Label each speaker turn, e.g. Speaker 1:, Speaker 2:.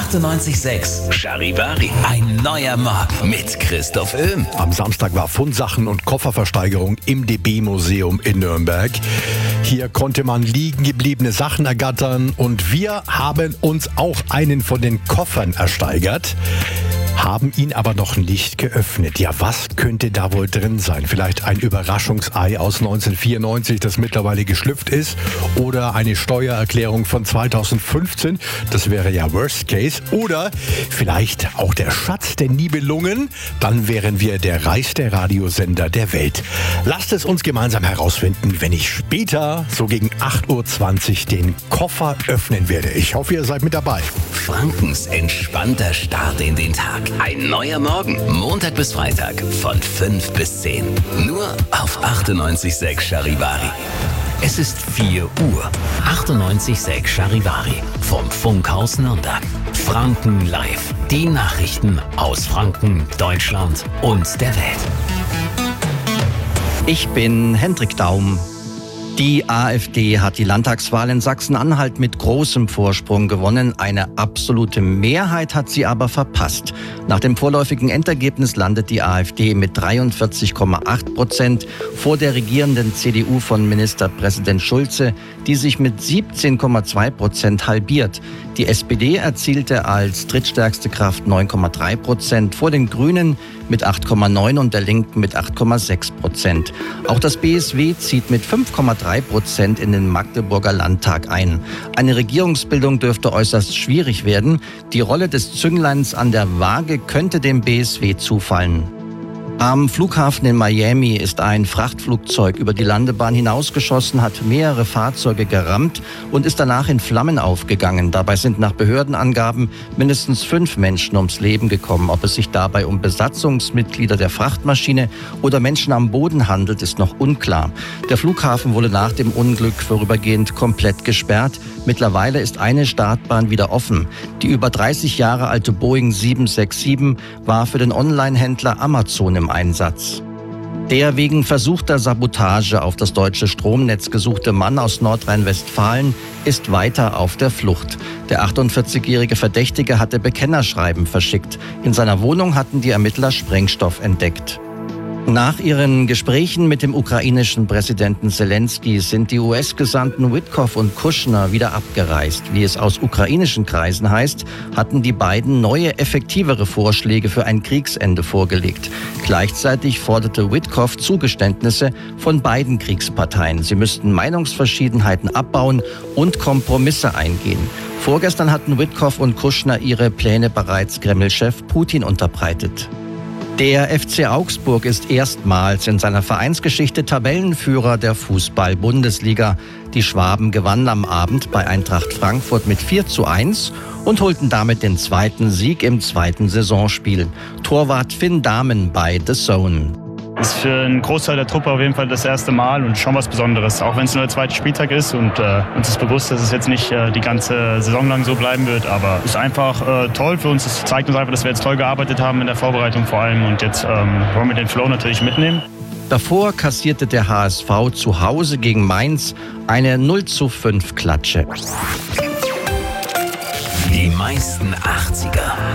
Speaker 1: 98.6 Charivari. Ein neuer Morgen mit Christoph Öhm.
Speaker 2: Am Samstag war Fundsachen- und Kofferversteigerung im DB-Museum in Nürnberg. Hier konnte man liegen gebliebene Sachen ergattern und wir haben uns auch einen von den Koffern ersteigert. Haben ihn aber noch nicht geöffnet. Ja, was könnte da wohl drin sein? Vielleicht ein Überraschungsei aus 1994, das mittlerweile geschlüpft ist, oder eine Steuererklärung von 2015, das wäre ja Worst Case, oder vielleicht auch der Schatz der Nibelungen, dann wären wir der reichste Radiosender der Welt. Lasst es uns gemeinsam herausfinden, wenn ich später, so gegen 8.20 Uhr, den Koffer öffnen werde. Ich hoffe, ihr seid mit dabei.
Speaker 1: Frankens entspannter Start in den Tag. Ein neuer Morgen, Montag bis Freitag von 5 bis 10. Nur auf 98.6 Charivari. Es ist 4 Uhr. 98.6 Charivari vom Funkhaus Nürnberg. Franken live. Die Nachrichten aus Franken, Deutschland und der Welt.
Speaker 3: Ich bin Hendrik Daum. Die AfD hat die Landtagswahl in Sachsen-Anhalt mit großem Vorsprung gewonnen. Eine absolute Mehrheit hat sie aber verpasst. Nach dem vorläufigen Endergebnis landet die AfD mit 43,8% vor der regierenden CDU von Ministerpräsident Schulze, die sich mit 17,2% halbiert. Die SPD erzielte als drittstärkste Kraft 9,3% vor den Grünen mit 8,9% und der Linken mit 8,6%. Auch das BSW zieht mit 5,3% in den Magdeburger Landtag ein. Eine Regierungsbildung dürfte äußerst schwierig werden. Die Rolle des Züngleins an der Waage könnte dem BSW zufallen. Am Flughafen in Miami ist ein Frachtflugzeug über die Landebahn hinausgeschossen, hat mehrere Fahrzeuge gerammt und ist danach in Flammen aufgegangen. Dabei sind nach Behördenangaben mindestens 5 Menschen ums Leben gekommen. Ob es sich dabei um Besatzungsmitglieder der Frachtmaschine oder Menschen am Boden handelt, ist noch unklar. Der Flughafen wurde nach dem Unglück vorübergehend komplett gesperrt. Mittlerweile ist eine Startbahn wieder offen. Die über 30 Jahre alte Boeing 767 war für den Online-Händler Amazon im Einsatz. Der wegen versuchter Sabotage auf das deutsche Stromnetz gesuchte Mann aus Nordrhein-Westfalen ist weiter auf der Flucht. Der 48-jährige Verdächtige hatte Bekennerschreiben verschickt. In seiner Wohnung hatten die Ermittler Sprengstoff entdeckt. Nach ihren Gesprächen mit dem ukrainischen Präsidenten Zelensky sind die US-Gesandten Witkoff und Kushner wieder abgereist. Wie es aus ukrainischen Kreisen heißt, hatten die beiden neue, effektivere Vorschläge für ein Kriegsende vorgelegt. Gleichzeitig forderte Witkoff Zugeständnisse von beiden Kriegsparteien. Sie müssten Meinungsverschiedenheiten abbauen und Kompromisse eingehen. Vorgestern hatten Witkoff und Kushner ihre Pläne bereits Kreml-Chef Putin unterbreitet. Der FC Augsburg ist erstmals in seiner Vereinsgeschichte Tabellenführer der Fußball-Bundesliga. Die Schwaben gewannen am Abend bei Eintracht Frankfurt mit 4:1 und holten damit den zweiten Sieg im zweiten Saisonspiel. Torwart Finn Dahmen bei The Zone.
Speaker 4: Das ist für einen Großteil der Truppe auf jeden Fall das erste Mal und schon was Besonderes, auch wenn es nur der zweite Spieltag ist und uns ist bewusst, dass es jetzt nicht die ganze Saison lang so bleiben wird, aber es ist einfach toll für uns. Es zeigt uns einfach, dass wir jetzt toll gearbeitet haben in der Vorbereitung vor allem und jetzt wollen wir den Flow natürlich mitnehmen.
Speaker 3: Davor kassierte der HSV zu Hause gegen Mainz eine 0:5 Klatsche.
Speaker 1: Die meisten 80er.